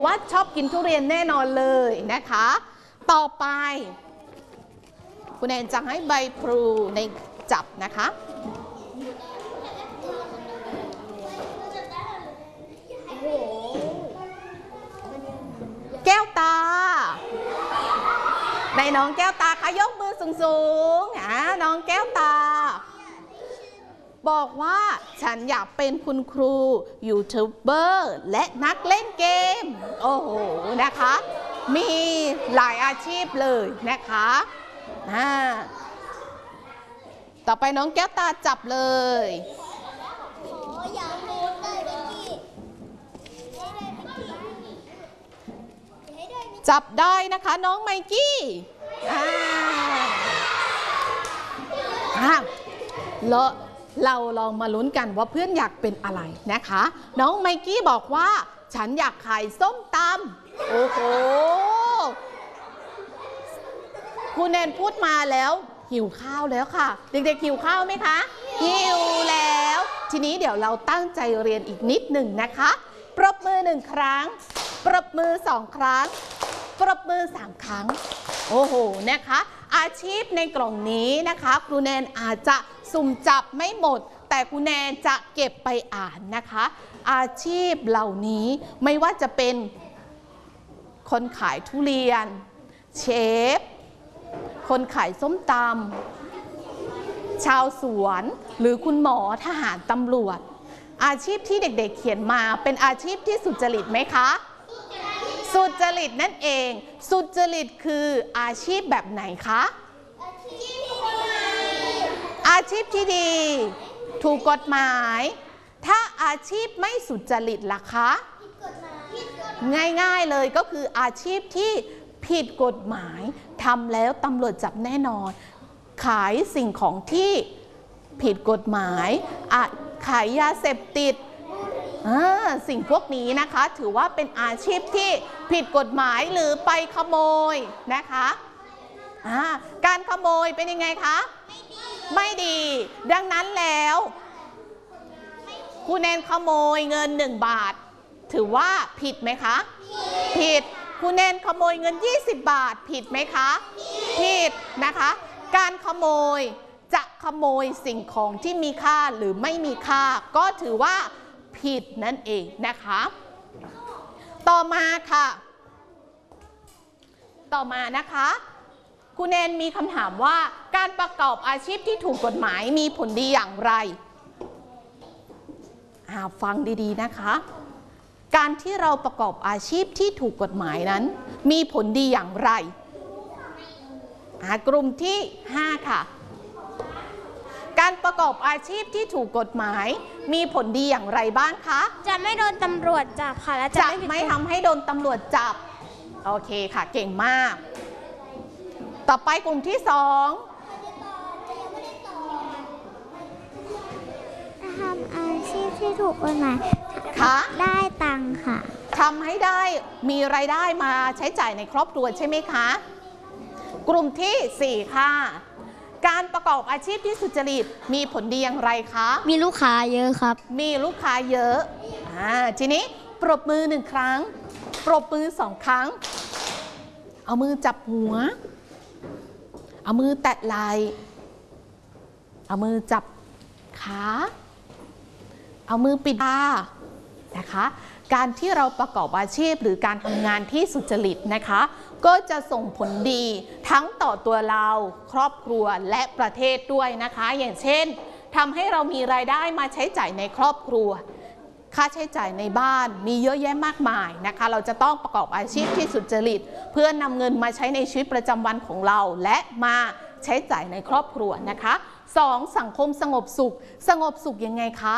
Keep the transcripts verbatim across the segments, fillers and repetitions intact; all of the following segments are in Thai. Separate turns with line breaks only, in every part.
ว่าชอบกินทุเรียนแน่นอนเลยนะคะต่อไปคุณแอนจะให้ใบพลูในจับนะคะแก้วตาในน้องแก้วตาคะยกมือสูงๆอ่ะน้องแก้วตาบอกว่าฉันอยากเป็นคุณครูยูทูบเบอร์และนักเล่นเกมโอ้โหนะคะมีหลายอาชีพเลยนะคะอ่าต่อไปน้องแก้วตาจับเลยจับได้นะคะน้องไมกี้อ่าอ่าแล้วเราลองมาลุ้นกันว่าเพื่อนอยากเป็นอะไรนะคะน้องไมกี้บอกว่าฉันอยากขายส้มตำโอ้โหคุณแนนพูดมาแล้วหิวข้าวแล้วค่ะเด็กๆหิวข้าวไหมคะหิวแล้วทีนี้เดี๋ยวเราตั้งใจเรียนอีกนิดหนึ่งนะคะปรบมือหนึ่งครั้งปรบมือสองครั้งปรบมือสามครั้งโอ้โหนะคะอาชีพในกล่องนี้นะคะครูแนนอาจจะสุ่มจับไม่หมดแต่ครูแนนจะเก็บไปอ่านนะคะอาชีพเหล่านี้ไม่ว่าจะเป็นคนขายทุเรียนเชฟคนขายส้มตำชาวสวนหรือคุณหมอทหารตำรวจอาชีพที่เด็กๆเขียนมาเป็นอาชีพที่สุจริตไหมคะสุจริตนั่นเองสุจริตคืออาชีพแบบไหนคะอาชีพที่ดีถูกกฎหมายถ้าอาชีพไม่สุจริตล่ะคะง่ายๆเลยก็คืออาชีพที่ผิดกฎหมายทำแล้วตำรวจจับแน่นอนขายสิ่งของที่ผิดกฎหมายขายยาเสพติดสิ่งพวกนี้นะคะถือว่าเป็นอาชีพที่ผิดกฎหมายหรือไปขโมยนะคะการขโมยเป็นยังไงคะไม่ดีดังนั้นแล้วคุณแนนขโมยเงินหนึ่งบาทถือว่าผิดไหมคะผิดคุณแนนขโมยเงินยี่สิบบาทผิดไหมคะผิดนะคะการขโมยจะขโมยสิ่งของที่มีค่าหรือไม่มีค่าก็ถือว่าผิดนั่นเองนะคะต่อมาค่ะต่อมานะคะคุณแนนมีคำถามว่าการประกอบอาชีพที่ถูกกฎหมายมีผลดีอย่างไรฟังดีๆนะคะการที่เราประกอบอาชีพที่ถูกกฎหมายนั้นมีผลดีอย่างไรกลุ่มที่ห้าค่ะการประกอบอาชีพที่ถูกกฎหมายมีผลดีอย่างไรบ้างคะ
จะไม่โดนตำรวจจับค่ะและ
จะไม่ทำให้โดนตำรวจจับโอเคค่ะเก่งมากต่อไปกลุ่มที่สอง
ทำอาชีพที่ถูกกฎหมายค่ะได้ตังค่ะ
ทำให้ได้มีรายได้มาใช้จ่ายในครอบครัวใช่ไหมคะกลุ่มที่สี่ค่ะการประกอบอาชีพที่สุจริตมีผลดีอย่างไรคะ
มีลูกค้าเยอะครับ
มีลูกค้าเยอะอ่าทีนี้ปรบมือหนึ่งครั้งปรบมือสองครั้งเอามือจับหัวเอามือแตะไหล่เอามือจับขาเอามือปิดตานะคะการที่เราประกอบอาชีพหรือการทำงานที่สุจริตนะคะก็จะส่งผลดีทั้งต่อตัวเราครอบครัวและประเทศด้วยนะคะอย่างเช่นทำให้เรามีรายได้มาใช้จ่ายในครอบครัวค่าใช้จ่ายในบ้านมีเยอะแยะมากมายนะคะเราจะต้องประกอบอาชีพที่สุจริตเพื่อนำเงินมาใช้ในชีวิตประจำวันของเราและมาใช้จ่ายในครอบครัวนะคะสองสังคมสงบสุขสงบสุขยังไงคะ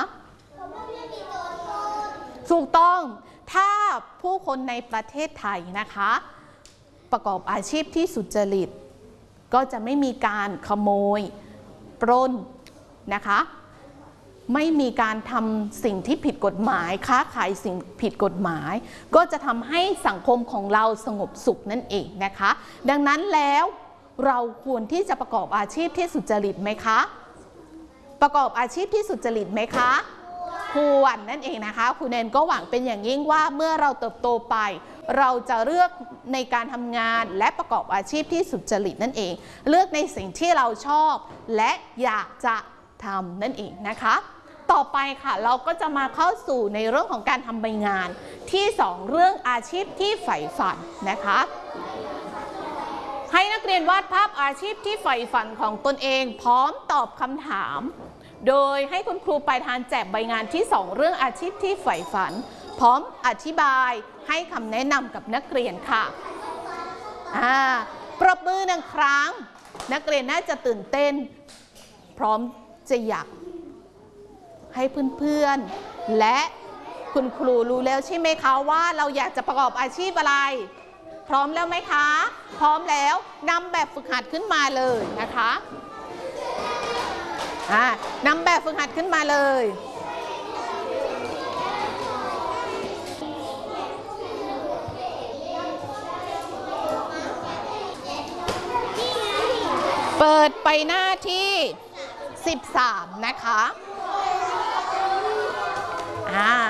ถูกต้องถ้าผู้คนในประเทศไทยนะคะประกอบอาชีพที่สุจริตก็จะไม่มีการขโมยปล้นนะคะไม่มีการทำสิ่งที่ผิดกฎหมายค้าขายสิ่งผิดกฎหมายก็จะทำให้สังคมของเราสงบสุขนั่นเองนะคะดังนั้นแล้วเราควรที่จะประกอบอาชีพที่สุจริตไหมคะประกอบอาชีพที่สุจริตไหมคะควรนั่นเองนะคะคุณแนนก็หวังเป็นอย่างยิ่งว่าเมื่อเราเติบโตไปเราจะเลือกในการทำงานและประกอบอาชีพที่สุจริตนั่นเอง เลือกในสิ่งที่เราชอบและอยากจะทำนั่นเองนะคะต่อไปค่ะเราก็จะมาเข้าสู่ในเรื่องของการทำใบงานที่สองเรื่องอาชีพที่ใฝ่ฝันนะคะให้นักเรียนวาดภาพอาชีพที่ใฝ่ฝันของตนเองพร้อมตอบคำถามโดยให้คุณครูปลายทางแจกใบงานที่สองเรื่องอาชีพที่ใฝ่ฝันพร้อมอธิบายให้คำแนะนำกับนักเรียนค่ะอ่าปรบมือหนึ่งครั้งนักเรียนน่าจะตื่นเต้นพร้อมจะอยากให้เพื่อนๆและคุณครูรู้แล้วใช่ไหมคะว่าเราอยากจะประกอบอาชีพอะไรพร้อมแล้วไหมคะพร้อมแล้วนำแบบฝึกหัดขึ้นมาเลยนะคะอ่านำแบบฝึกหัดขึ้นมาเลยเปิดไปหน้าที่สิบสามนะคะอ่า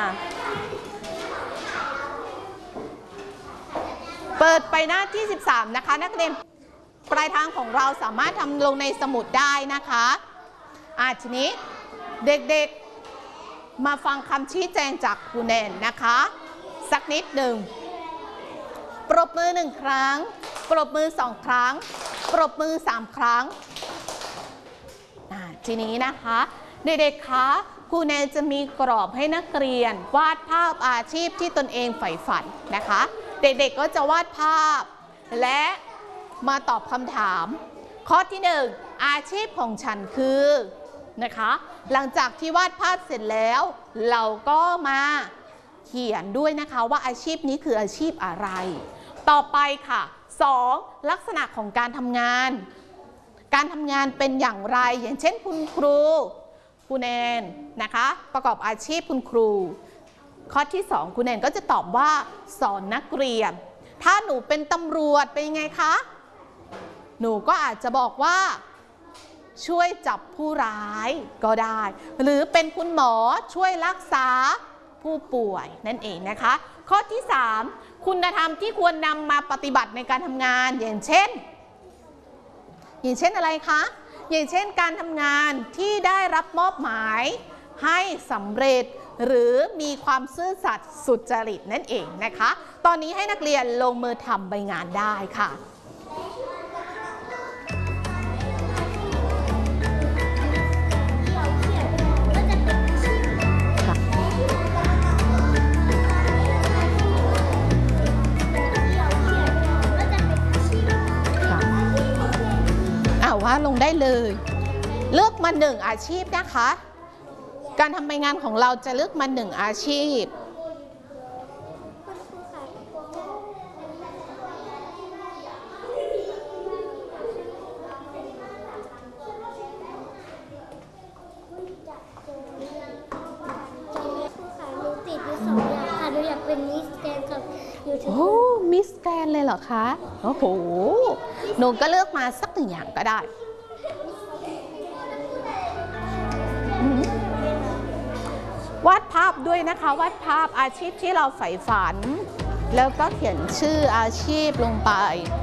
เปิดไปหน้าที่สิบสามนะคะนักเรียนปลายทางของเราสามารถทำลงในสมุดได้นะคะอ่าทีนี้เด็กๆมาฟังคำชี้แจงจากครูแนนนะคะสักนิดหนึ่งปรบมือหนึ่งครั้งปรบมือสองครั้งปรบมือสามครั้งอ่าทีนี้นะคะเด็กๆคะครูแนนจะมีกรอบให้นักเรียนวาดภาพอาชีพที่ตนเองใฝ่ฝันนะคะเด็กๆก็จะวาดภาพและมาตอบคำถามข้อที่หนึ่งอาชีพของฉันคือนะคะหลังจากที่วาดภาพเสร็จแล้วเราก็มาเขียนด้วยนะคะว่าอาชีพนี้คืออาชีพอะไรต่อไปค่ะสองลักษณะของการทำงานการทำงานเป็นอย่างไรอย่างเช่นคุณครูครูแนนนะคะประกอบอาชีพคุณครูข้อที่สองครูแนนก็จะตอบว่าสอนนักเรียนถ้าหนูเป็นตำรวจเป็นยังไงคะหนูก็อาจจะบอกว่าช่วยจับผู้ร้ายก็ได้หรือเป็นคุณหมอช่วยรักษาผู้ป่วยนั่นเองนะคะข้อที่สามคุณธรรมที่ควรนำมาปฏิบัติในการทำงานอย่างเช่นอย่างเช่นอะไรคะอย่างเช่นการทำงานที่ได้รับมอบหมายให้สำเร็จหรือมีความซื่อสัตย์สุจริตนั่นเองนะคะตอนนี้ให้นักเรียนลงมือทำใบงานได้ค่ะว่าลงได้เลยเลือกมาหนึ่งอาชีพนะคะการทำใบงานของเราจะเลือกมาหนึ่งอาชีพโอ้มิสแกรนเลยเหรอคะโอ้โหหนูก็เลือกมาสักหนึ่งอย่างก็ได้วาดภาพด้วยนะคะวาดภาพอาชีพที่เราใฝ่ฝันแล้วก็เขียนชื่ออาชีพลงไป